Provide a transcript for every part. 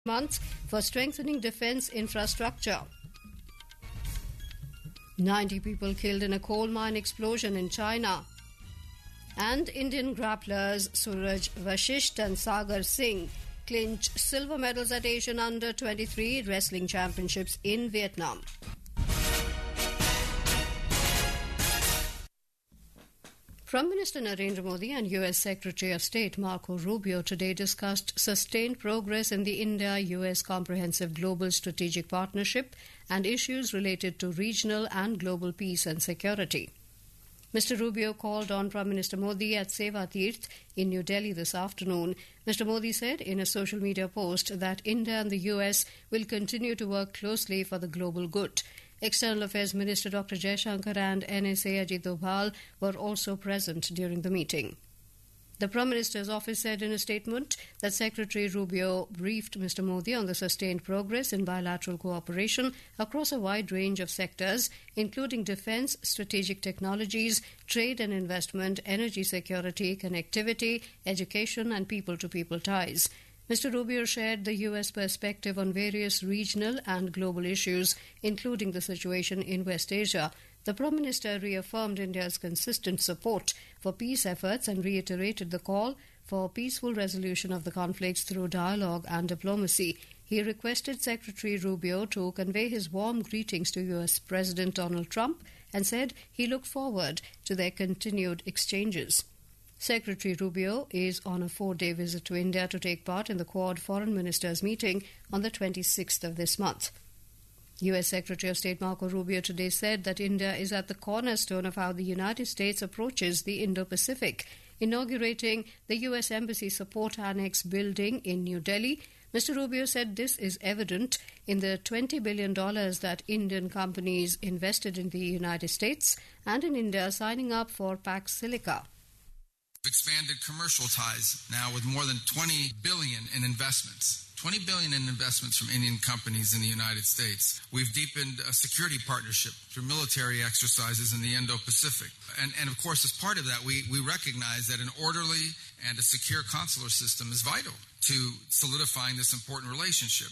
months for strengthening defense infrastructure. 90 people killed in a coal mine explosion in China. And Indian grapplers Suraj Vashisht and Sagar Singh clinch silver medals at Asian Under-23 Wrestling Championships in Vietnam. Prime Minister Narendra Modi and US Secretary of State Marco Rubio today discussed sustained progress in the India-US Comprehensive Global Strategic Partnership and issues related to regional and global peace and security. Mr. Rubio called on Prime Minister Modi at Seva Tirth in New Delhi this afternoon. Mr. Modi said in a social media post that India and the US will continue to work closely for the global good. External Affairs Minister Dr. Jaishankar and NSA Ajit Doval were also present during the meeting. The Prime Minister's office said in a statement that Secretary Rubio briefed Mr. Modi on the sustained progress in bilateral cooperation across a wide range of sectors, including defense, strategic technologies, trade and investment, energy security, connectivity, education and people-to-people ties. Mr. Rubio shared the U.S. perspective on various regional and global issues, including the situation in West Asia. The Prime Minister reaffirmed India's consistent support for peace efforts and reiterated the call for peaceful resolution of the conflicts through dialogue and diplomacy. He requested Secretary Rubio to convey his warm greetings to U.S. President Donald Trump and said he looked forward to their continued exchanges. Secretary Rubio is on a 4-day visit to India to take part in the Quad Foreign Ministers meeting on the 26th of this month. U.S. Secretary of State Marco Rubio today said that India is at the cornerstone of how the United States approaches the Indo-Pacific. Inaugurating the U.S. Embassy Support Annex building in New Delhi, Mr. Rubio said this is evident in the $20 billion that Indian companies invested in the United States and in India signing up for Pax Silica. We've expanded commercial ties now with more than $20 billion in investments. $20 billion in investments from Indian companies in the United States. We've deepened a security partnership through military exercises in the Indo-Pacific. And of course, as part of that, we recognize that an orderly and a secure consular system is vital to solidifying this important relationship.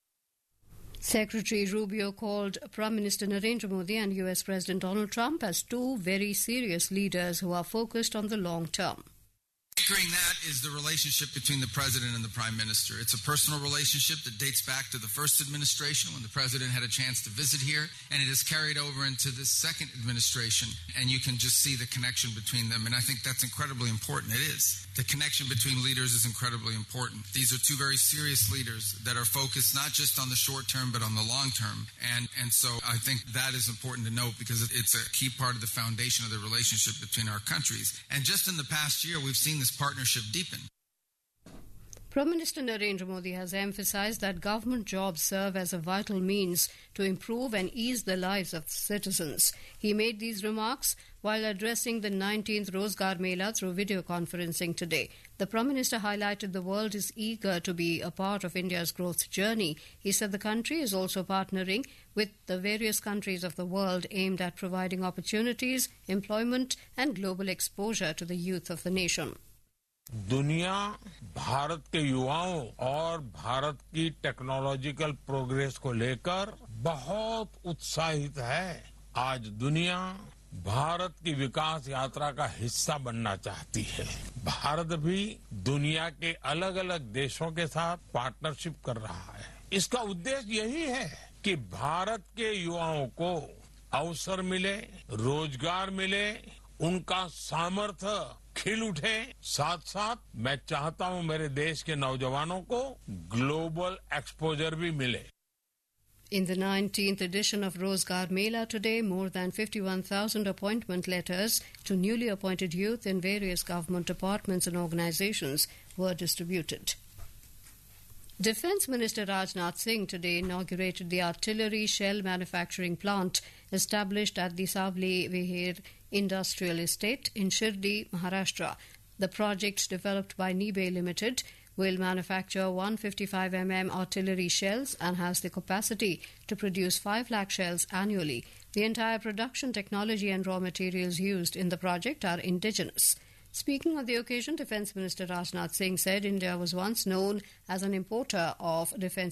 Secretary Rubio called Prime Minister Narendra Modi and US President Donald Trump as two very serious leaders who are focused on the long term. Anchoring that is the relationship between the President and the Prime Minister. It's a personal relationship that dates back to the first administration when the President had a chance to visit here, and it has carried over into this second administration, and you can just see the connection between them, and I think that's incredibly important. It is. The connection between leaders is incredibly important. These are two very serious leaders that are focused not just on the short term, but on the long term, and so I think that is important to note because it's a key part of the foundation of the relationship between our countries. And just in the past year, we've seen this partnership deepen. Prime Minister Narendra Modi has emphasized that government jobs serve as a vital means to improve and ease the lives of citizens. He made these remarks while addressing the 19th Rozgar Mela through video conferencing today. The Prime Minister highlighted the world is eager to be a part of India's growth journey. He said the country is also partnering with the various countries of the world aimed at providing opportunities, employment and global exposure to the youth of the nation. दुनिया भारत के युवाओं और भारत की technological progress को लेकर बहुत उत्साहित है। आज दुनिया भारत की विकास यात्रा का हिस्सा बनना चाहती है। भारत भी दुनिया के अलग-अलग देशों के साथ पार्टनरशिप कर रहा है। इसका उद्देश्य यही है कि भारत के युवाओं को अवसर मिले, रोजगार मिले, उनका सामर्थ्य खिल उठे। साथ साथ मैं चाहता हूं मेरे देश के नौजवानों को ग्लोबल एक्सपोजर भी मिले। In the 19th edition of Rozgar Mela today, more than 51,000 appointment letters to newly appointed youth in various government departments and organizations were distributed. Defence Minister Rajnath Singh today inaugurated the artillery shell manufacturing plant established at the Savli Vihir Industrial Estate in Shirdi, Maharashtra. The project, developed by Nibe Limited, will manufacture 155mm artillery shells and has the capacity to produce 5 lakh shells annually. The entire production technology and raw materials used in the project are indigenous. Speaking on the occasion, Defence Minister Rajnath Singh said India was once known as an importer of defence